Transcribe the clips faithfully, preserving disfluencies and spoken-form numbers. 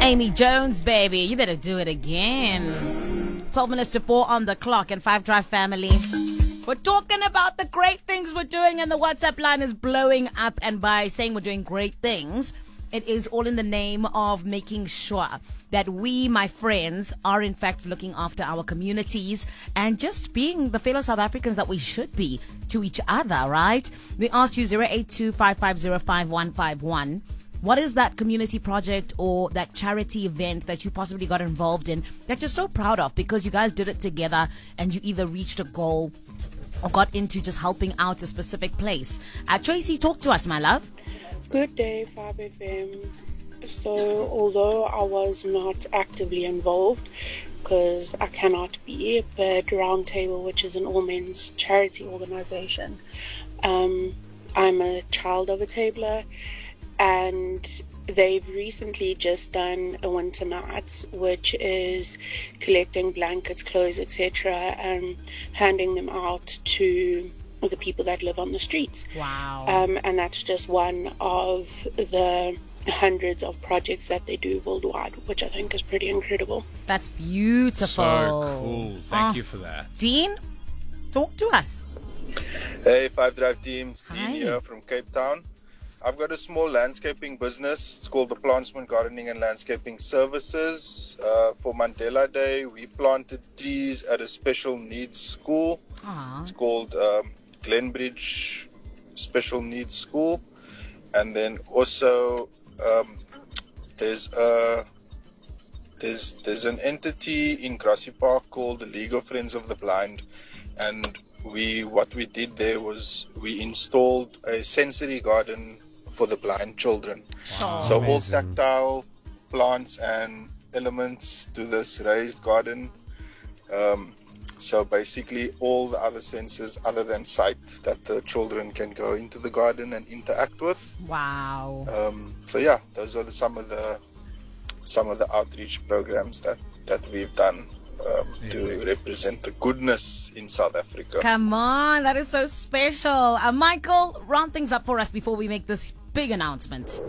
Amy Jones, baby, you better do it again. twelve minutes to four on the clock, and Five Drive family. We're talking about the great things we're doing, and the WhatsApp line is blowing up. And by saying we're doing great things, it is all in the name of making sure that we, my friends, are in fact looking after our communities and just being the fellow South Africans that we should be to each other, right? We asked you zero eight two, five five zero, five one five one. What is that community project or that charity event that you possibly got involved in that you're so proud of because you guys did it together and you either reached a goal or got into just helping out a specific place? Uh, Tracy, talk to us, my love. Good day, five F M. So, although I was not actively involved, because I cannot be, but Roundtable, which is an all-men's charity organization, um, I'm a child of a tabler, and they've recently just done a winter nights, which is collecting blankets, clothes, et cetera, and handing them out to the people that live on the streets. Wow. Um, and that's just one of the hundreds of projects that they do worldwide, which I think is pretty incredible. That's beautiful. So cool. Thank Oh. you for that. Dean, talk to us. Hey, Five Drive team, it's Dean Hi. here from Cape Town. I've got a small landscaping business. It's called the Plantsman Gardening and Landscaping Services. Uh, for Mandela Day, we planted trees at a special needs school. Aww. It's called um, Glenbridge Special Needs School. And then also um, there's a there's there's an entity in Grassy Park called the League of Friends of the Blind, and we what we did there was we installed a sensory garden for the blind children. Wow. So all Amazing. tactile plants and elements to this raised garden. Um, so basically all the other senses other than sight that the children can go into the garden and interact with. Wow. Um, so yeah, those are the, some of the some of the outreach programs that, that we've done um, to represent the goodness in South Africa. Come on, that is so special. Uh, Michael, round things up for us before we make this big announcement.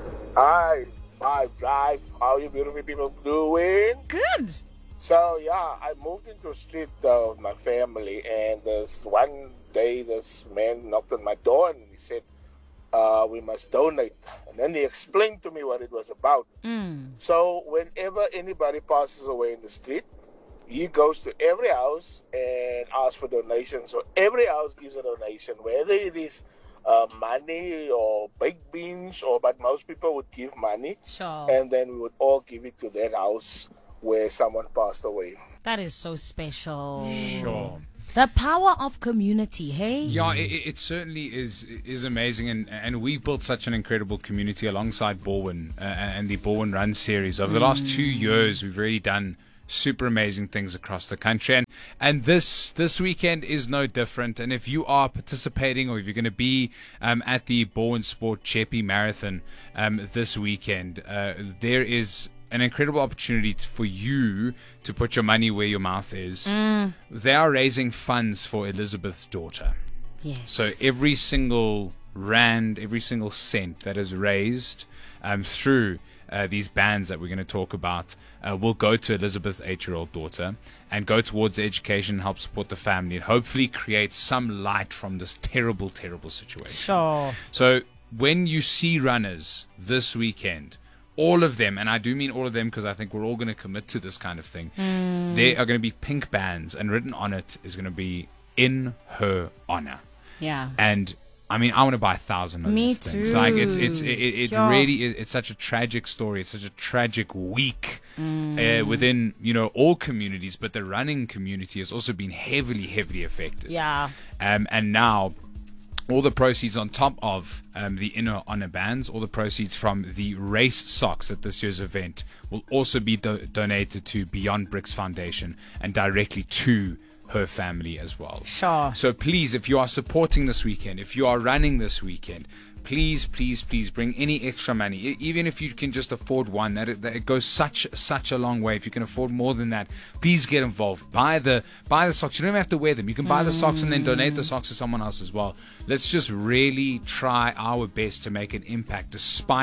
Hi, Five Drive. How you beautiful people doing? Good. So yeah, I moved into a street uh, with my family, and this one day this man knocked on my door and he said, uh, "We must donate." And then he explained to me what it was about. Mm. So whenever anybody passes away in the street, he goes to every house and asks for donations. So every house gives a donation, whether it is uh, money or baked beans, or but most people would give money, Sure. and then we would all give it to that house where someone passed away. That is so special. Sure. The power of community, hey? Yeah, it, it certainly is is amazing, and and we built such an incredible community alongside Borwin uh, and the Borwin Run series. Over the last two years, we've really done super amazing things across the country, and and this this weekend is no different. And if you are participating, or if you're going to be um, at the Borwin Sport Chepi Marathon um, this weekend, uh, there is an incredible opportunity t- for you to put your money where your mouth is. Mm. They are raising funds for Elizabeth's daughter. Yes. So every single rand, every single cent that is raised um, through uh, these bands that we're going to talk about uh, will go to Elizabeth's eight-year-old daughter and go towards the education and help support the family and hopefully create some light from this terrible, terrible situation. Sure. So when you see runners this weekend, all of them, and I do mean all of them because I think we're all going to commit to this kind of thing, Mm. there are going to be pink bands, and written on it is going to be "in her honor." Yeah. And I mean, I want to buy a thousand of Me these things. too. Like it's it's it, it Sure. really is, it's such a tragic story. It's such a tragic week Mm. uh, within you know all communities, but the running community has also been heavily, heavily affected. Yeah. Um, and now all the proceeds on top of um, the inner honor bands, all the proceeds from the race socks at this year's event will also be do- donated to Beyond Bricks Foundation and directly to her family as well. Sure. So please, if you are supporting this weekend, if you are running this weekend, please, please, please bring any extra money. E- Even if you can just afford one, that it, that it goes such such a long way. If you can afford more than that, please get involved. Buy the buy the socks. You don't even have to wear them. You can buy the socks and then donate the socks to someone else as well. Let's just really try our best to make an impact, despite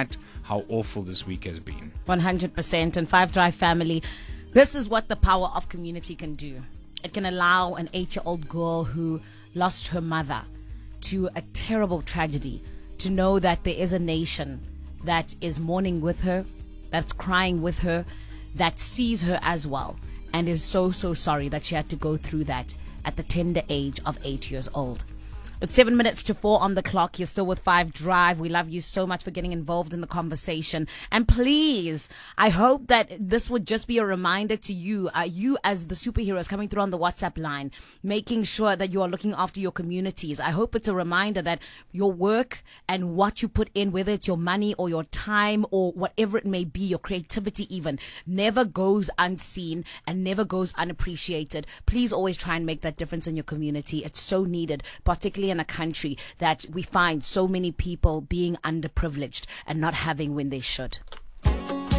how awful this week has been. one hundred percent. And Five Drive family, this is what the power of community can do. It can allow an eight-year-old girl who lost her mother to a terrible tragedy to know that there is a nation that is mourning with her, that's crying with her, that sees her as well, and is so, so sorry that she had to go through that at the tender age of eight years old. It's seven minutes to four on the clock. You're still with Five Drive. We love you so much for getting involved in the conversation. And please, I hope that this would just be a reminder to you, uh, you as the superheroes coming through on the WhatsApp line, making sure that you are looking after your communities. I hope it's a reminder that your work and what you put in, whether it's your money or your time or whatever it may be, your creativity even, never goes unseen and never goes unappreciated. Please always try and make that difference in your community. It's so needed, particularly in a country that we find so many people being underprivileged and not having when they should.